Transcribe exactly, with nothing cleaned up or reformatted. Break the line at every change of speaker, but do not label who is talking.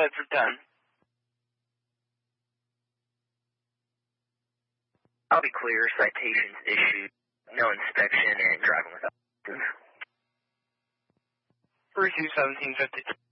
ahead for ten.
I'll be clear. Citations issued. No inspection and driving without license.
Pursue seventeen fifty.